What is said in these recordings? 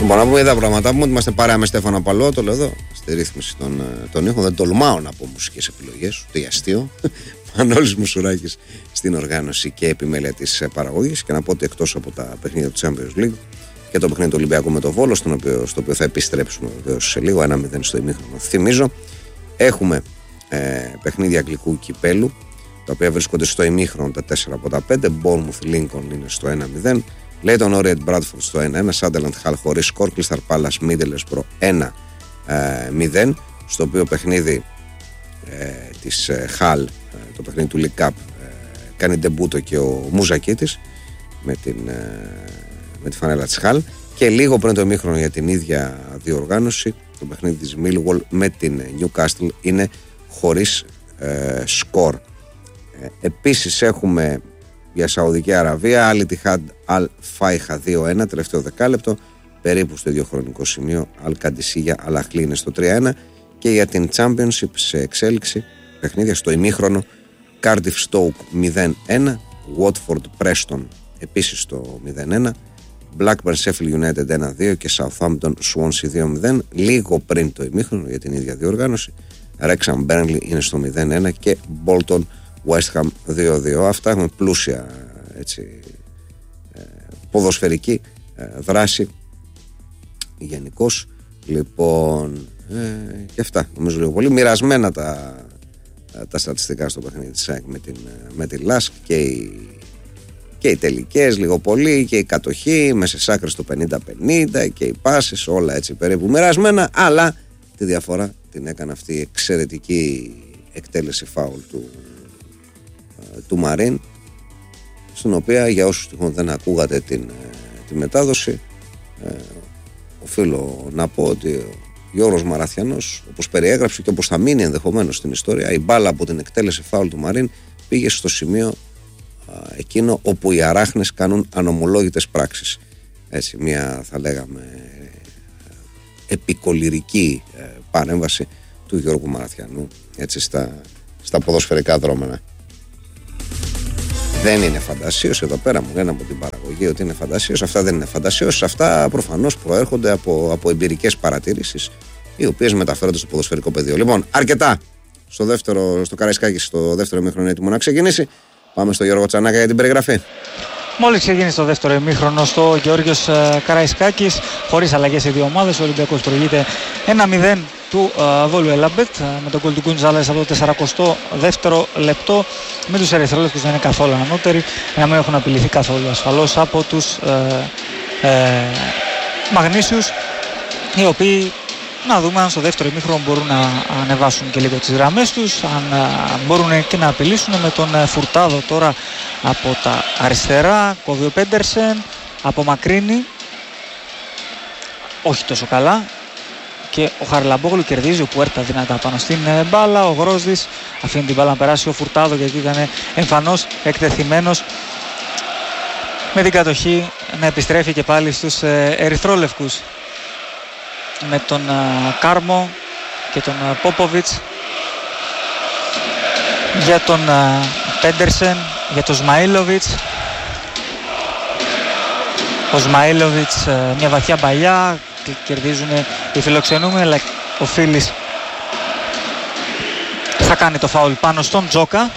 Λοιπόν, να πούμε είδα πράγματα μου ότι είμαστε παρέα με Στέφανο Παλό, το λέω εδώ, στη ρύθμιση των ήχων. Δεν τολμάω να πω μουσικές επιλογές, ούτε αστείο. Μανώλης Μουσουράκης στην οργάνωση και επιμέλεια της παραγωγής. Και να πω ότι εκτός από τα παιχνίδια του Champions League και το παιχνίδι του Ολυμπιακού με το Βόλο, στο οποίο θα επιστρέψουμε βεβαίως σε λίγο, 1-0 στο ημίχρονο. Θυμίζω, έχουμε παιχνίδια αγγλικού κυπέλου, τα οποία βρίσκονται στο ημίχρονο τα 4 από τα 5. Bournemouth Lincoln είναι στο 1-0. Leighton Orient Bradford στο 1-1. Sunderland Hull χωρίς σκορ. Crystal Palace Middlesbrough 1-0. Στο οποίο παιχνίδι της Hull, το παιχνίδι του League Cup, κάνει ντεμπούτο και ο Μουζακίτης με τη φανέλα της Hull. Και λίγο πριν το ημίχρονο για την ίδια διοργάνωση, το παιχνίδι της Millwall με την Newcastle είναι χωρίς σκορ. Επίσης έχουμε για Σαουδική Αραβία Al Ittihad Al Faiha 2-1, τελευταίο δεκάλεπτο, περίπου στο ίδιο χρονικό σημείο. Al Qadisiyah Al Ahly είναι στο 3-1. Και για την Championship σε εξέλιξη παιχνίδια στο ημίχρονο, Cardiff Stoke 0-1, Watford Preston επίσης στο 0-1, Blackburn Sheffield United 1-2 και Southampton Swansea 2-0. Λίγο πριν το ημίχρονο για την ίδια διοργάνωση, Wrexham Burnley είναι στο 0-1 και Bolton West Ham 2-2. Αυτά έχουμε πλούσια ποδοσφαιρική δράση γενικώς. Λοιπόν, και αυτά νομίζω λίγο πολύ. Μοιρασμένα τα στατιστικά στο παιχνίδι της ΑΕΚ με τη ΛΑΣΚ και οι τελικές λίγο πολύ και η κατοχή μέσα σε άκρες το 50-50 και οι πάσες, όλα έτσι περίπου μοιρασμένα, αλλά τη διαφορά την έκανε αυτή η εξαιρετική εκτέλεση φάουλ του Μαρίν, στην οποία, για όσους τυχόν δεν ακούγατε τη μετάδοση, οφείλω να πω ότι ο Γιώργος Μαραθιανός, όπως περιέγραψε και όπως θα μείνει ενδεχομένως στην ιστορία, η μπάλα από την εκτέλεση φάουλ του Μαρίν πήγε στο σημείο εκείνο όπου οι αράχνες κάνουν ανομολόγητες πράξεις. Έτσι, μια θα λέγαμε επικολυρική παρέμβαση του Γιώργου Μαραθιανού έτσι στα ποδοσφαιρικά δρόμενα. Δεν είναι φαντασίως, εδώ πέρα μου λένε από την παραγωγή ότι είναι φαντασίως. Αυτά δεν είναι φαντασίως, αυτά προφανώς προέρχονται από εμπειρικές παρατήρησεις, οι οποίες μεταφέρονται στο ποδοσφαιρικό πεδίο. Λοιπόν, αρκετά στο Καραϊσκάκη, στο δεύτερο ημίχρονο έτοιμο να ξεκινήσει. Πάμε στο Γιώργο Τσανάκα για την περιγραφή. Μόλις ξεκίνησε το δεύτερο ημίχρονο στο Γεώργιος Καραϊσκάκης, χωρίς αλλαγές οι δύο ομάδες. Ο Ολυμπιακός προηγείται 1-0 του Βόλου Ελάμπετ με τον γκολ του Γκοντζάλες από το 42ο λεπτό, με τους ερυθρόλευκους να είναι καθόλου ανώτεροι, να μην έχουν απειληθεί καθόλου ασφαλώς από τους Μαγνήσιους, οι οποίοι, να δούμε αν στο δεύτερο ημίχρονο μπορούν να ανεβάσουν και λίγο τις γραμμές τους, αν μπορούν και να απειλήσουν με τον Φουρτάδο τώρα από τα αριστερά. Κόβει ο Πέντερσεν, απομακρύνει, όχι τόσο καλά, και ο Χαρλαμπόγλου κερδίζει, ο Πουέρτα δυνατά πάνω στην μπάλα. Ο Γρόσδης αφήνει την μπάλα να περάσει ο Φουρτάδο, γιατί ήταν εμφανώς εκτεθειμένος, με την κατοχή να επιστρέφει και πάλι στους ερυθρόλευκους, με τον Κάρμο και τον Πόποβιτς, για τον Πέντερσεν, για τον Σμαΐλοβιτς. Ο Σμαΐλοβιτς μια βαθιά παλιά, κερδίζουν οι φιλοξενούμενοι, αλλά ο Φίλης θα κάνει το φάουλ πάνω στον Τζόκα.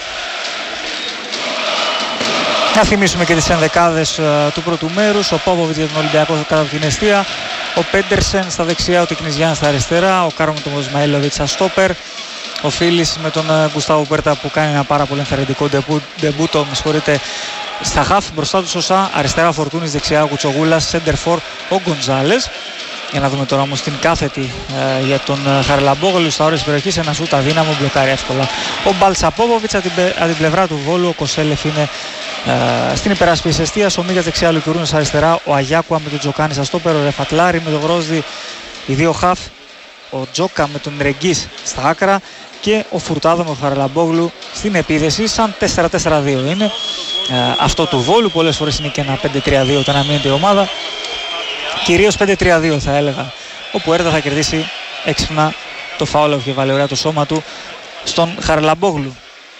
Να θυμίσουμε και τις ενδεκάδες του πρώτου μέρους. Ο Πόποβιτς για τον Ολυμπιακό κατά την εστία, ο Πέντερσεν στα δεξιά, ο Τεκνιζιάν στα αριστερά, ο Κάρμο με τον Σμαΐλοβιτς στα στόπερ, ο Φίλης με τον Γκουστάβο Πουέρτα που κάνει ένα πάρα πολύ ενθαρρυντικό ντεμπούτο, στα χαφ. Μπροστά του σωσά, αριστερά Φορτούνης, δεξιά ο Κουτσογούλας, σέντερφορ ο Γκοντζάλες. Για να δούμε τώρα όμως την κάθετη για τον Χαρλαμπόγλου στα όρια της περιοχής. Ένα σούτ αδύναμο, μπλοκάρει εύκολα ο Μπαλτσαπόβοβιτς. Από την πλευρά του Βόλου ο Κοσέλεφ είναι στην υπεράσπιση εστίας. Ο Μίγας δεξιά, Λουκουρούνος αριστερά, ο Αγιάκουα με τον Τζοκάνη στα στόπερ, ο Ρεφατλάρη με τον Γρόσδη, οι δύο χαφ, ο Τζόκα με τον Ρεγκής στα άκρα και ο Φουρτάδο με τον Χαρλαμπόγλου στην επίδεση. Σαν 4-4-2 είναι αυτό του Βόλου. Πολλές φορές είναι και ένα 5-3-2 όταν αμήνεται η ομάδα. Κυρίως 5-3-2 θα έλεγα. Ο Πουέρτα θα κερδίσει έξυπνα το φάουλ που είχε βάλει ωραία το σώμα του στον Χαρλαμπόγλου.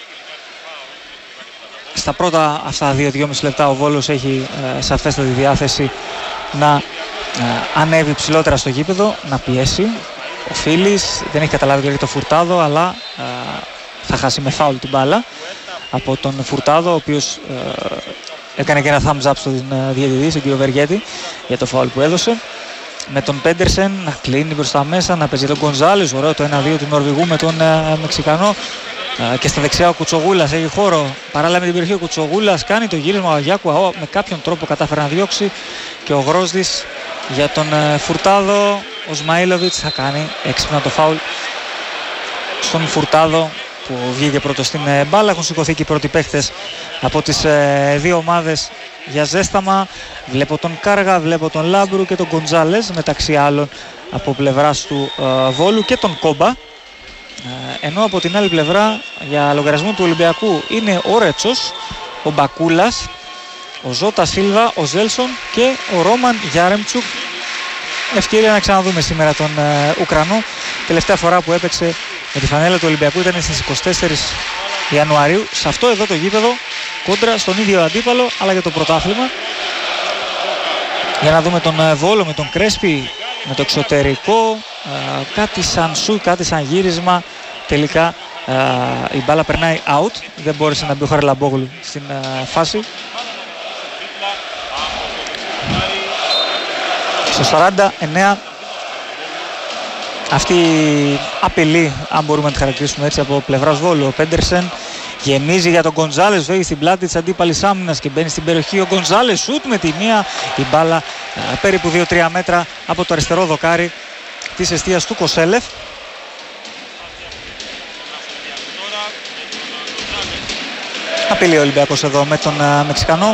Στα πρώτα αυτά 2-2,5 λεπτά ο Βόλος έχει σαφέστατη διάθεση να ανέβει ψηλότερα στο γήπεδο να πιέσει. Ο Φίλης δεν έχει καταλάβει και το Φουρτάδο, αλλά θα χάσει με φάουλ την μπάλα από τον Φουρτάδο, ο οποίος έκανε και ένα thumbs up στον διαιτητή, στον κύριο Βεργέτη, για το φάουλ που έδωσε. Με τον Πέντερσεν να κλείνει προς τα μέσα, να παίζει τον Γκονζάλες, ωραίο το 1-2 του Νορβηγού με τον Μεξικανό. Και στα δεξιά ο Κουτσογούλας έχει χώρο, παράλληλα με την περιοχή ο Κουτσογούλας κάνει το γύρισμα. Ο Αγιάκου με κάποιον τρόπο κατάφερε να διώξει, και ο Γρόσδης για τον Φουρτάδο. Ο Σμαΐλοβιτς θα κάνει έξυπνα το φάουλ στον Φουρτάδο που βγήκε πρώτο στην μπάλα. Έχουν σηκωθεί και οι πρώτοι παίχτες από τις δύο ομάδες για ζέσταμα. Βλέπω τον Κάργα, βλέπω τον Λάμπρου και τον Γκοντζάλες, μεταξύ άλλων από πλευράς του Βόλου, και τον Κόμπα. Ενώ από την άλλη πλευρά για λογαριασμό του Ολυμπιακού είναι ο Ρέτσος, ο Μπακούλας, ο Ζώτα Σίλβα, ο Ζέλσον και ο Ρόμαν Γιάρεμτσουκ. Ευκαιρία να ξαναδούμε σήμερα τον Ουκρανό. Τελευταία φορά που έπαιξε με τη φανέλα του Ολυμπιακού ήταν στις 24 Ιανουαρίου σε αυτό εδώ το γήπεδο, κόντρα στον ίδιο αντίπαλο, αλλά για το πρωτάθλημα. Για να δούμε τον Βόλο με τον Κρέσπι, με το εξωτερικό, κάτι σαν σου, κάτι σαν γύρισμα. Τελικά η μπάλα περνάει out, δεν μπόρεσε να μπει ο Χαραλαμπόγλου στην φάση. Στο 49 αυτή η απειλή, αν μπορούμε να τη χαρακτηρίσουμε έτσι, από πλευράς Βόλου. Ο Πέντερσεν γεμίζει για τον Γκοντζάλες, φεύγει στην πλάτη της αντίπαλης άμυνας και μπαίνει στην περιοχή. Ο Γκοντζάλες σουτ με τη μία, η μπάλα περίπου 2-3 μέτρα από το αριστερό δοκάρι της εστίας του Κοσέλεφ. Απειλεί ο Ολυμπιακός εδώ με τον Μεξικανό.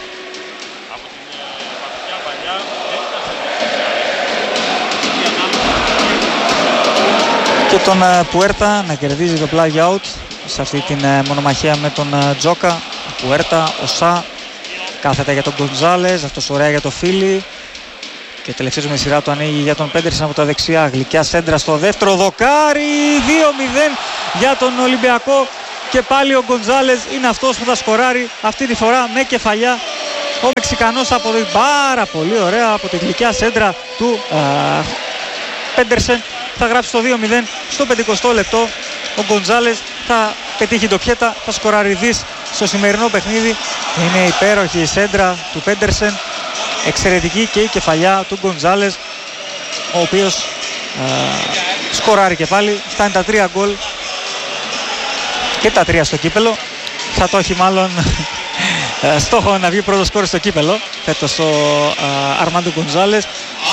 Και τον Πουέρτα να κερδίζει το play out σε αυτή την μονομαχία με τον Τζόκα. Ο Πουέρτα, ο Σα κάθεται για τον Γκοντζάλες, αυτός ωραία για το Φίλι. Και τελευταίος με σειρά του ανοίγει για τον Πέντερσεν από τα δεξιά. Γλυκιά σέντρα στο δεύτερο δοκάρι. 2-0 για τον Ολυμπιακό. Και πάλι ο Γκοντζάλες είναι αυτός που θα σκοράρει, αυτή τη φορά με κεφαλιά. Ο Μεξικανός αποδίδει πάρα πολύ ωραία από τη γλυκιά σέντρα του Πέντερσεν. Θα γράψει το 2-0 στο 50 λεπτό. Ο Γκοντζάλες θα πετύχει το πιέτα, θα σκοράρει δις στο σημερινό παιχνίδι. Είναι υπέροχη η σέντρα του Πέντερσεν, εξαιρετική και η κεφαλιά του Γκοντζάλες, ο οποίος σκοράρει και πάλι. Φτάνει τα 3 γκολ και τα 3 στο κύπελο. Θα το έχει μάλλον στόχο να βγει πρώτο σκόρ στο κύπελο φέτος ο Αρμάντο Γκοντζάλες.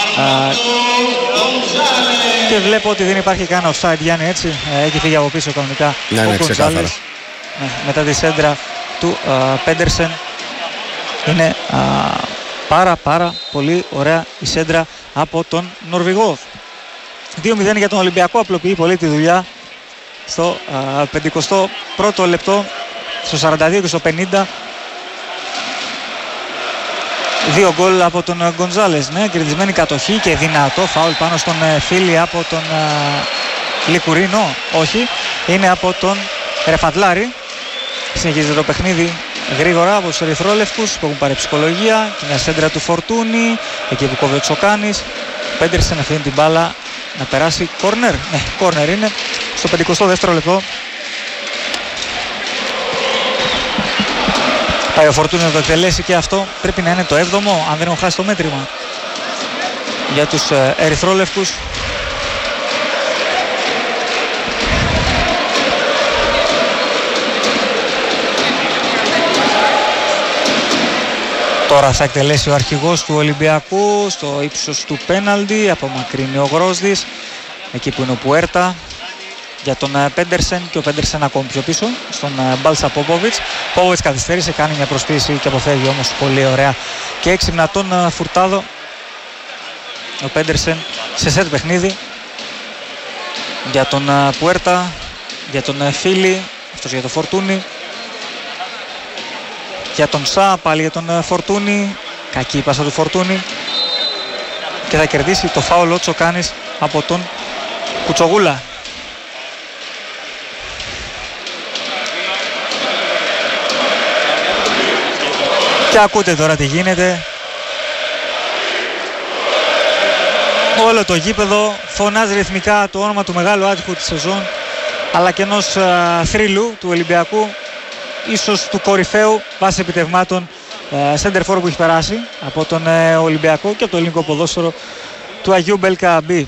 Και βλέπω ότι δεν υπάρχει κανένα offside, Γιάννη, έτσι. Έχει φύγει από πίσω κανονικά ο Γκοντζάλες. Μετά τη σέντρα του Πέντερσεν. Είναι πάρα πολύ ωραία η σέντρα από τον Νορβηγό. 2-0 για τον Ολυμπιακό, απλοποιεί πολύ τη δουλειά στο 51ο λεπτό, στο 42 και στο 50. 2 γκολ από τον Γκοντζάλες, ναι, κερδισμένη κατοχή και δυνατό φάουλ πάνω στον Φίλη από τον Λικουρίνο. Όχι, είναι από τον Ρεφαντλάρη. Συνεχίζεται το παιχνίδι γρήγορα από τους ερυθρόλευκους που έχουν πάρει ψυχολογία. Και μια σέντρα του Φορτούνη, εκεί που κόβει ο Τσοκάνης. Πέντερσεν αφήνει την μπάλα να περάσει κόρνερ. Ναι, κόρνερ είναι στο 52ο λεπτό. Πάει ο Φορτούνη να το εκτελέσει και αυτό πρέπει να είναι το 7ο, αν δεν έχω χάσει το μέτρημα, για τους ερυθρόλευκους. Τώρα θα εκτελέσει ο αρχηγός του Ολυμπιακού στο ύψος του πέναλτι, απομακρύνει ο Γρόσδης, εκεί που είναι ο Πουέρτα, για τον Πέντερσεν, και ο Πέντερσεν ακόμη πιο πίσω στον Μπάλτσα Πόποβιτς. Πόποβιτς καθυστέρησε, κάνει μια προσποίηση και αποφεύγει όμως πολύ ωραία και έξυπνα τον Φουρτάδο. Ο Πέντερσεν σε σετ παιχνίδι για τον Πουέρτα, για τον Φίλη, αυτός για τον Φορτούνη, για τον Σα, πάλι για τον Φορτούνη, κακή πάσα του Φορτούνη, και θα κερδίσει το φάουλ ο Τσοκάνης από τον Κουτσογούλα. Και ακούτε τώρα τι γίνεται. όλο το γήπεδο φωνάζει ρυθμικά το όνομα του μεγάλου άτυχου της σεζόν, αλλά και ενός θρύλου του Ολυμπιακού, ίσως του κορυφαίου βάσει επιτευγμάτων σέντερφορ που έχει περάσει από τον Ολυμπιακό και από το ελληνικό ποδόσφαιρο, του Αγίου Μπελκαμπή.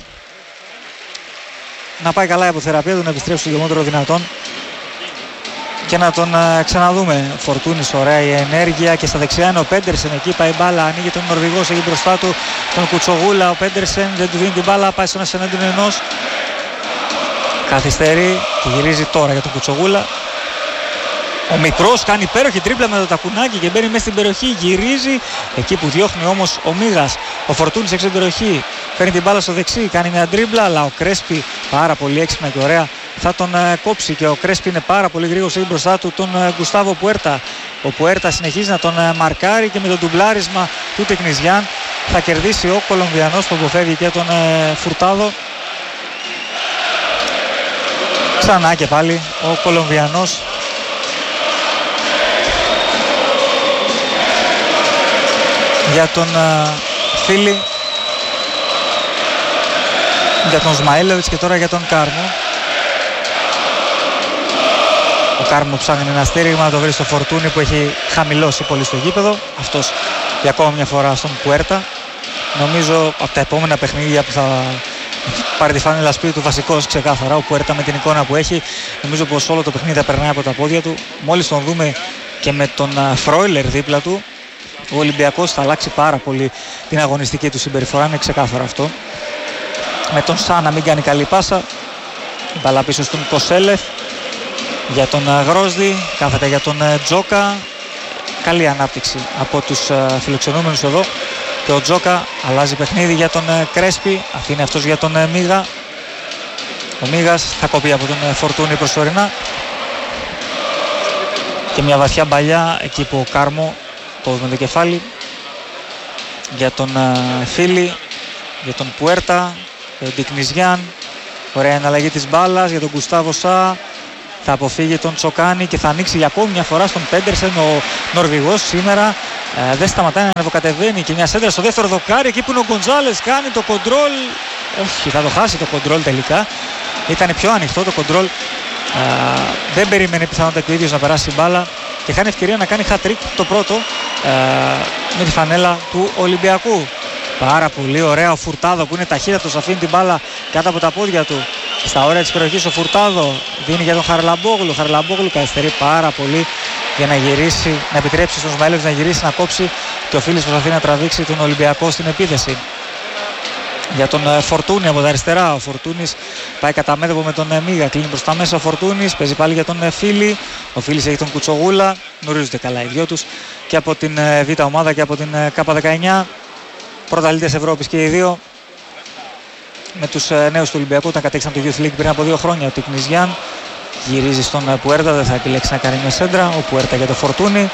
Να πάει καλά η αποθεραπεία του, να επιστρέψει στο γεμότερο δυνατόν και να τον ξαναδούμε. Φορτούνης, ωραία η ενέργεια, και στα δεξιά είναι ο Πέντερσεν, εκεί πάει μπάλα, ανοίγει τον Νορβηγός, έχει μπροστά του τον Κουτσογούλα, ο Πέντερσεν δεν του δίνει την μπάλα, πάει στον εναντίον ενός, καθυστερεί και γυρίζει τώρα για τον Κουτσογούλα. Ο μικρός κάνει υπέροχη τρίπλα με το τακουνάκι και μπαίνει μέσα στην περιοχή, γυρίζει εκεί που διώχνει όμως ο Μίγας. Ο Φορτούνης έξω την περιοχή, φέρνει την μπάλα στο δεξί, κάνει μια τρίπλα, αλλά ο Κρέσπι πάρα πολύ έξυπνα και ωραία θα τον κόψει, και ο Κρέσπι είναι πάρα πολύ γρήγορος, έχει μπροστά του τον Γκουστάβο Πουέρτα. Ο Πουέρτα συνεχίζει να τον μαρκάρει και με το ντουμπλάρισμα του Τεκνιζιάν θα κερδίσει ο Κολομβιανός που αποφεύγει και τον Φουρτάδο. Ξανά και πάλι ο Κολομβιανός για τον Φίλη, για τον Σμαήλοβιτς και τώρα για τον Κάρμο. Ο Κάρμο ψάχνει ένα στήριγμα, να το βρει στο Φορτούνι που έχει χαμηλώσει πολύ στο γήπεδο. Αυτός για ακόμα μια φορά στον Πουέρτα. Νομίζω από τα επόμενα παιχνίδια που θα πάρει τη φάνελα σπίτι του βασικός ξεκάθαρα, ο Πουέρτα με την εικόνα που έχει, νομίζω πως όλο το παιχνίδι θα περνάει από τα πόδια του. Μόλις τον δούμε και με τον Φρόιλερ δίπλα του, ο Ολυμπιακός θα αλλάξει πάρα πολύ την αγωνιστική του συμπεριφορά, είναι ξεκάθαρο αυτό. Με τον Σαν να μην κάνει καλή πάσα, μπαλά πίσω στον Κοσέλεφ, για τον Γρόσδη, κάθεται για τον Τζόκα. Καλή ανάπτυξη από τους φιλοξενούμενους εδώ, και ο Τζόκα αλλάζει παιχνίδι για τον Κρέσπι, αφήνει αυτός για τον Μίγα. Ο Μίγας θα κοπεί από τον Φορτούνι προσωρινά, και μια βαθιά μπαλιά εκεί που ο Κάρμο κόβει με το κεφάλι για τον Φίλη, για τον Πουέρτα, για τον Τικνιζιάν. Ωραία εναλλαγή της μπάλας για τον Γκουστάβο Σα, θα αποφύγει τον Τσοκάνη και θα ανοίξει για ακόμη μια φορά στον Πέντερσεν. Ο Νορβηγός σήμερα δεν σταματάει να ανεβοκατεβαίνει, και μια σέντρα στο δεύτερο δοκάρι εκεί που είναι ο Γκοντζάλες, κάνει το κοντρόλ, όχι, θα το χάσει το κοντρόλ τελικά, ήταν πιο ανοιχτό το κοντρόλ, δεν περίμενε πιθανότητα και ο ίδιος να περάσει μπάλα και χάνει ευκαιρία να κάνει hat-trick το πρώτο με τη φανέλα του Ολυμπιακού. Πάρα πολύ ωραία ο Φουρτάδο που είναι ταχύτατος, αφήνει την μπάλα κάτω από τα πόδια του. Στα όρια της περιοχής ο Φουρτάδο δίνει για τον Χαρλαμπόγλου. Ο Χαρλαμπόγλου καθυστερεί πάρα πολύ για να γυρίσει, να επιτρέψει στον Σμαήλοβιτς να γυρίσει, να κόψει, και ο Φίλης προσπαθεί να τραβήξει τον Ολυμπιακό στην επίθεση. Για τον Φορτούνη από τα αριστερά. Ο Φορτούνης πάει κατά μέτωπο με τον Μίγα, κλείνει προς τα μέσα ο Φορτούνης, παίζει πάλι για τον Φίλη. Ο Φίλης έχει τον Κουτσογούλα, γνωρίζονται καλά οι δυο τους και από την Β' ομάδα και από την K19. Πρωταθλητές Ευρώπης και οι δύο. Με τους νέους του Ολυμπιακού, όταν κατέξαν το Youth League πριν από 2 χρόνια. Ο Τικνιζιάν γυρίζει στον Πουέρτα, δεν θα επιλέξει να κάνει μια σέντρα. Ο Πουέρτα για το Φορτούνη.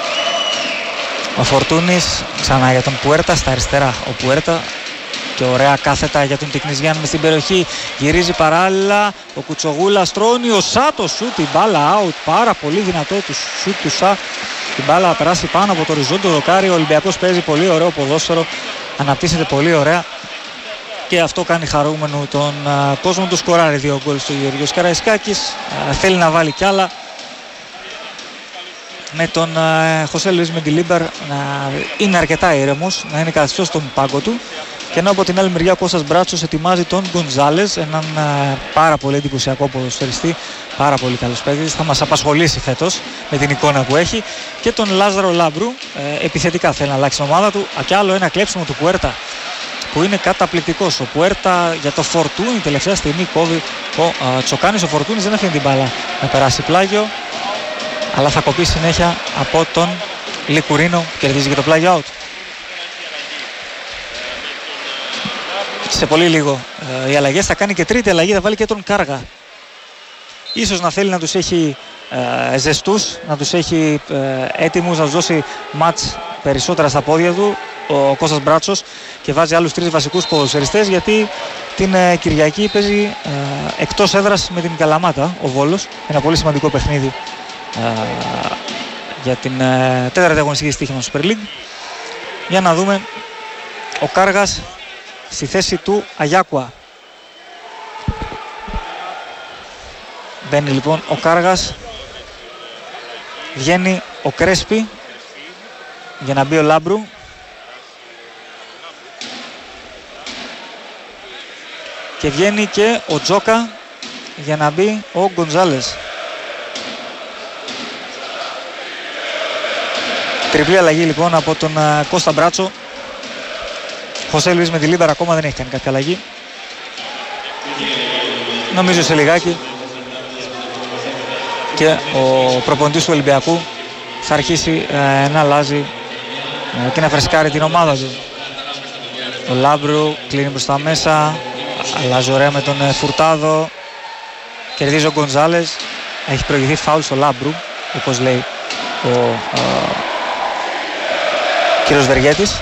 Ο Φορτούνης ξανά για τον Πουέρτα στα αριστερά. Ο Πουέρτα και ωραία κάθετα για τον Τικνιζιάν μες στην περιοχή. Γυρίζει παράλληλα. Ο Κουτσογούλα στρώνει. Ο Σα το σουτ, την μπάλα out. Πάρα πολύ δυνατό του σουτ του Σα. Την μπάλα θα περάσει πάνω από το οριζόντιο δοκάρι. Ο Ολυμπιακός παίζει πολύ ωραίο ποδόσφαιρο. Αναπτύσσεται πολύ ωραία. Και αυτό κάνει χαρούμενο τον κόσμο του. Σκοράρει 2 γκολ στο Γεωργίος Καραϊσκάκης. Θέλει να βάλει κι άλλα. Με τον Χωσέ Λουίς Μεντιλίμπαρ να είναι αρκετά ήρεμος, να είναι καθιστός στον πάγκο του. Και ενώ από την άλλη μεριά ο Κώστας Μπράτσος ετοιμάζει τον Γκοντζάλες, έναν πάρα πολύ εντυπωσιακό ποδοσφαιριστή, πάρα πολύ καλός παίκτης, θα μας απασχολήσει φέτος με την εικόνα που έχει. Και τον Λάζαρο Λάμπρου, επιθετικά θέλει να αλλάξει την ομάδα του. Και άλλο ένα κλέψιμο του Πουέρτα που είναι καταπληκτικός. Ο Πουέρτα για το Φορτούνι τελευταία στιγμή κόβει ο Τσοκάνης. Ο Φορτούνις δεν αφήνει την μπάλα να περάσει πλάγιο, αλλά θα κοπεί συνέχεια από τον Λικουρίνο που κερδίζει και το πλάγιο out. Σε πολύ λίγο οι αλλαγές, θα κάνει και τρίτη αλλαγή, θα βάλει και τον Κάργα. Ίσως να θέλει να τους έχει ζεστούς, να τους έχει έτοιμους, να τους δώσει μάτς περισσότερα στα πόδια του ο Κώστας Μπράτσος, και βάζει άλλους 3 βασικούς ποδοσφαιριστές, γιατί την Κυριακή παίζει εκτός έδρας με την Καλαμάτα ο Βόλος, ένα πολύ σημαντικό παιχνίδι για την 4η αγωνιστική στοίχημα Super League. Για να δούμε, ο Κάργας στη θέση του Αγιάκουα. Μπαίνει λοιπόν ο Κάργας, βγαίνει ο Κρέσπι για να μπει ο Λάμπρου. Και βγαίνει και ο Τζόκα για να μπει ο Γκοντζάλες. Τριπλή αλλαγή λοιπόν από τον Κώστα Μπράτσο. Χωσέ Λουίς με τη Λίμπερα ακόμα δεν έχει κάνει κάποια αλλαγή. Νομίζω σε λιγάκι και ο προπονητής του Ολυμπιακού θα αρχίσει να αλλάζει και να φρεσκάρει την ομάδα του. Ο Λάμπρου κλείνει προς τα μέσα, αλλάζει ωραία με τον Φουρτάδο, κερδίζει ο Γκοντζάλες. Έχει προηγηθεί φάουλ στο Λάμπρου, όπως λέει ο κύριος Βεργέτης.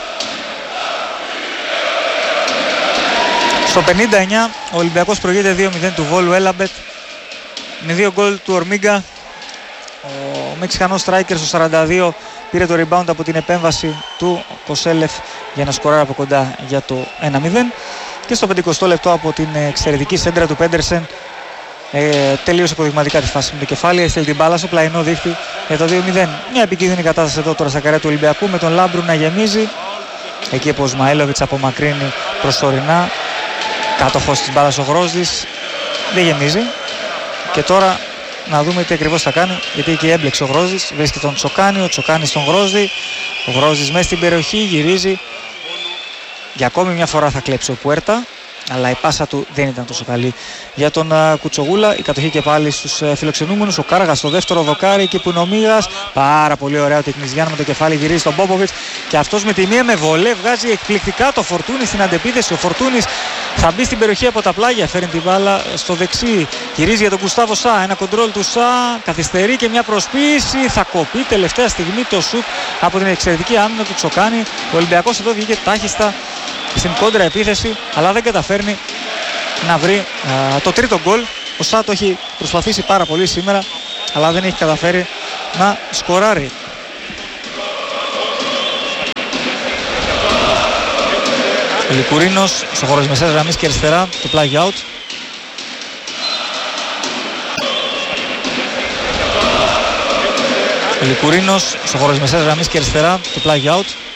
Στο 59 ο Ολυμπιακός προηγείται 2-0 του Βόλου Έλαμπετ με 2 γκολ του Ορμίγκα. Ο Μεξικανός striker στο 42 πήρε το rebound από την επέμβαση του Κοσέλεφ για να σκοράρει από κοντά για το 1-0. Και στο 50 λεπτό από την εξαιρετική σέντρα του Πέντερσεν τελείωσε υποδειγματικά τη φάση με το κεφάλι, έστειλε την μπάλα στο πλαϊνό δίχτυ για το 2-0. Μια επικίνδυνη κατάσταση εδώ τώρα στα καρέ του Ολυμπιακού με τον Λάμπρου να γεμίζει. Εκεί που ο Σμαήλοβιτς απομακρύνει προσωρινά. Κάτοχος της μπάλας ο Γρόσδης δεν γεμίζει. Και τώρα να δούμε τι ακριβώς θα κάνει, γιατί εκεί έμπλεξε ο Γρόσδης, βρίσκει τον Τσοκάνη, ο Τσοκάνης στον Γρόσδη. Ο Γρόσδης μέσα στην περιοχή γυρίζει. Για ακόμη μια φορά θα κλέψει ο Πουέρτα, αλλά η πάσα του δεν ήταν τόσο καλή για τον Κουτσογούλα. Η κατοχή και πάλι στους φιλοξενούμενους. Ο Κάργας στο δεύτερο δοκάρι, εκεί που είναι ο Μίγας. Πάρα πολύ ωραία ο Τεκνιζιάν με το κεφάλι γυρίζει στον Πόποβιτς. Και αυτός με τη μία με βολέ βγάζει εκπληκτικά το Φορτούνι στην αντεπίθεση. Ο Φορτούνης θα μπει στην περιοχή από τα πλάγια. Φέρνει την μπάλα στο δεξί. Γυρίζει για τον Γκουστάβο Σα. Ένα κοντρόλ του Σα. Καθυστερεί και μια προσποίηση. Θα κοπεί τελευταία στιγμή το σουτ από την εξαιρετική άμυνα του Τσοκάνη. Ο Ολυμπιακός εδώ βγήκε τάχιστα στην κόντρα επίθεση, αλλά δεν καταφέρνει να βρει το τρίτο γκολ. Ο Σα το έχει προσπαθήσει πάρα πολύ σήμερα, αλλά δεν έχει καταφέρει να σκοράρει. Ο Λικουρίνος στο χώρο της μεσαίας γραμμής και αριστερά, το πλάγι out. Ο Λικουρίνος στο χώρο της μεσαίας γραμμής και αριστερά, το πλάγι out.